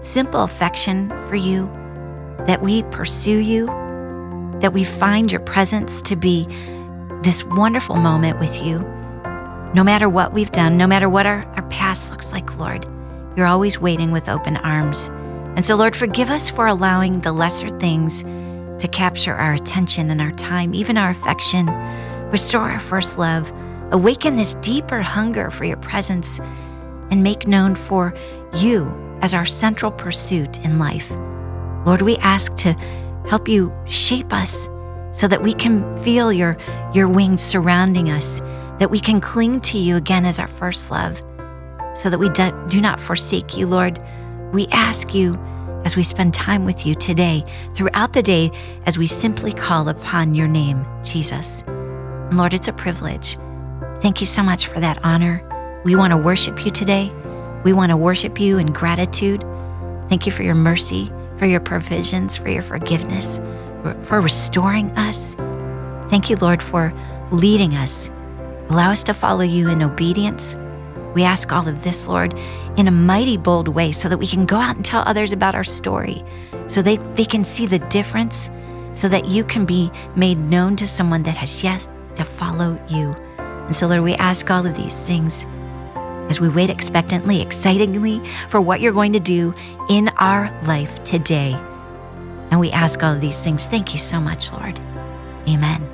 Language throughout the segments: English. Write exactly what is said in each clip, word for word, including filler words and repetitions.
simple affection for you, that we pursue you, that we find your presence to be this wonderful moment with you. No matter what we've done, no matter what our, our past looks like, Lord, you're always waiting with open arms. And so, Lord, forgive us for allowing the lesser things to capture our attention and our time, even our affection. Restore our first love. Awaken this deeper hunger for your presence and make known for you as our central pursuit in life. Lord, we ask to help you shape us so that we can feel your, your wings surrounding us, that we can cling to you again as our first love, so that we do, do not forsake you, Lord. We ask you as we spend time with you today, throughout the day, as we simply call upon your name, Jesus. And Lord, it's a privilege. Thank you so much for that honor. We want to worship you today. We want to worship you in gratitude. Thank you for your mercy, for your provisions, for your forgiveness, for restoring us. Thank you, Lord, for leading us. Allow us to follow you in obedience. We ask all of this, Lord, in a mighty, bold way so that we can go out and tell others about our story, so they, they can see the difference, so that you can be made known to someone that has yet to follow you. And so, Lord, we ask all of these things as we wait expectantly, excitingly for what you're going to do in our life today. And we ask all of these things. Thank you so much, Lord. Amen.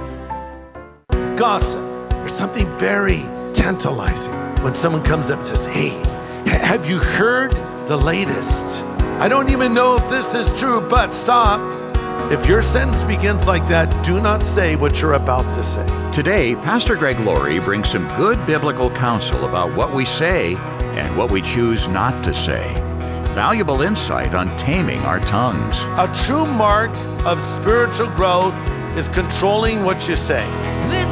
Gossip. There's something very tantalizing when someone comes up and says, hey, ha- have you heard the latest? I don't even know if this is true, but stop. If your sentence begins like that, do not say what you're about to say. Today, Pastor Greg Laurie brings some good biblical counsel about what we say and what we choose not to say. Valuable insight on taming our tongues. A true mark of spiritual growth is controlling what you say. This